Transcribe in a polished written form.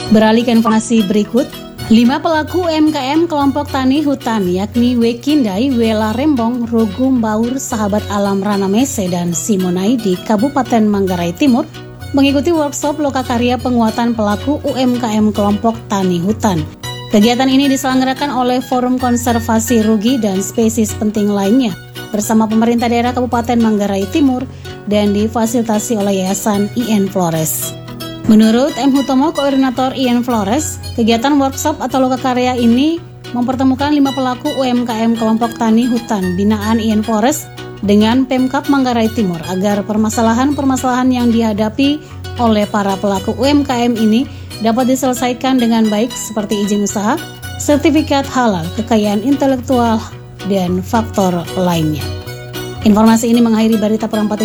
Beralih ke informasi berikut, 5 pelaku UMKM kelompok tani hutan yakni Wekindai, Wela Rembong, Rogum Baur, Sahabat Alam Ranamese, dan Simonai di Kabupaten Manggarai Timur mengikuti workshop lokakarya penguatan pelaku UMKM kelompok tani hutan. Kegiatan ini diselenggarakan oleh Forum Konservasi Rugi dan Spesies Penting lainnya bersama pemerintah daerah Kabupaten Manggarai Timur dan difasilitasi oleh Yayasan IN Flores. Menurut M. Hutomo, Koordinator IN Flores, kegiatan workshop atau lokakarya ini mempertemukan 5 pelaku UMKM kelompok tani hutan binaan IN Flores dengan Pemkab Manggarai Timur agar permasalahan-permasalahan yang dihadapi oleh para pelaku UMKM ini dapat diselesaikan dengan baik seperti izin usaha, sertifikat halal, kekayaan intelektual, dan faktor lainnya. Informasi ini mengakhiri Berita Per 4